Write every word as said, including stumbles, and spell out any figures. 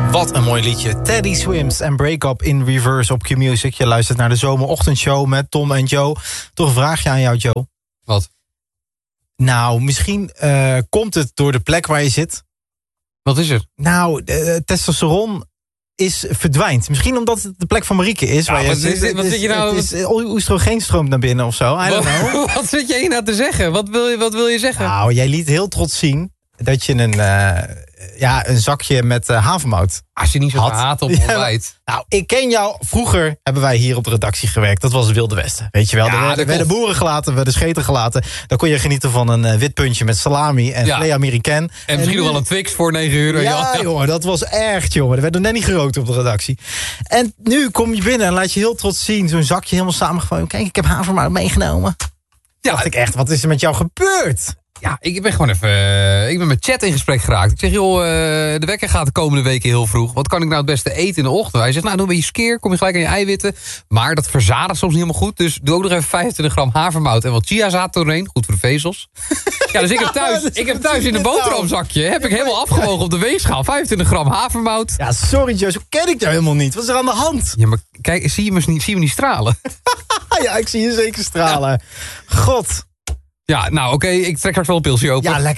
Wat een mooi liedje. Teddy Swims en Break Up in Reverse op Q-Music. Je luistert naar de zomerochtendshow met Tom en Joe. Toch een vraagje aan jou, Joe. Wat? Nou, misschien uh, komt het door de plek waar je zit. Wat is er? Nou, de, testosteron is verdwijnt. Misschien omdat het de plek van Marieke is. Ja, waar wat je, is dit? Wat zit je nou... Het is oestrogeen stroomt naar binnen of zo. I don't know. Wat zit je hier nou te zeggen? Wat wil je, wat wil je zeggen? Nou, jij liet heel trots zien dat je een, uh, ja, een zakje met uh, havermout Als je niet zo haat op ontbijt. Ja, nou, ik ken jou. Vroeger hebben wij hier op de redactie gewerkt. Dat was het Wilde Westen. Weet je wel, Ja, er werden, werden boeren gelaten, werden scheten gelaten. Dan kon je genieten van een uh, wit puntje met salami en ja. filet Amerikaan. En, en misschien nog wel een Twix voor negen euro. Ja, ja, jongen, dat was echt, jongen. Er werd nog net niet gerookt op de redactie. En nu kom je binnen en laat je heel trots zien. Zo'n zakje helemaal samengevallen. Kijk, ik heb havermout meegenomen. Ja, dacht ik echt, wat is er met jou gebeurd? Ja, ik ben gewoon even... Uh, ik ben met chat in gesprek geraakt. Ik zeg, joh, uh, de wekker gaat de komende weken heel vroeg. Wat kan ik nou het beste eten in de ochtend? Hij zegt, nou, doe een beetje skeer. Kom je gelijk aan je eiwitten. Maar dat verzadigt soms niet helemaal goed. Dus doe ook nog even vijfentwintig gram havermout en wat chiazaad doorheen. Goed voor de vezels. Ja, dus ik heb thuis, ik heb thuis in een boterhamzakje... heb ik helemaal afgewogen op de weegschaal. vijfentwintig gram havermout. Ja, sorry, Joe, zo ken ik jou helemaal niet. Wat is er aan de hand? Ja, maar kijk, zie je me niet, zie je me niet stralen? Ja, ik zie je zeker stralen. God. Ja, nou oké, okay, ik trek straks wel een pilsje open. Ja, lekker.